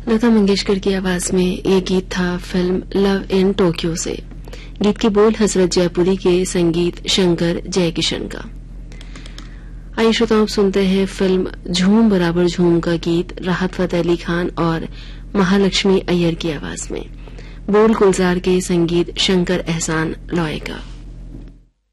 लता मंगेशकर की आवाज में ये गीत था फिल्म लव इन टोक्यो से। गीत के बोल हसरत जयपुरी के, संगीत शंकर जयकिशन का। आइए श्रोताओं, अब सुनते हैं फिल्म झूम बराबर झूम का गीत राहत फतेह अली खान और महालक्ष्मी अय्यर की आवाज में। बोल गुलजार के, संगीत शंकर एहसान लॉय का।